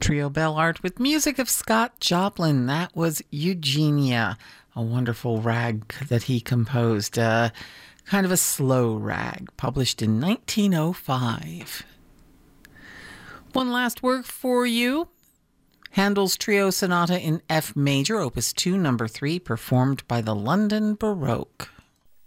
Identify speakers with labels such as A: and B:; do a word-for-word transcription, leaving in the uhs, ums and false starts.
A: Trio Bell Art with music of Scott Joplin. That was Eugenia, a wonderful rag that he composed. Uh, kind of a slow rag, published in nineteen oh five. One last work for you. Handel's Trio Sonata in F Major, Opus two, Number three, performed by the London Baroque.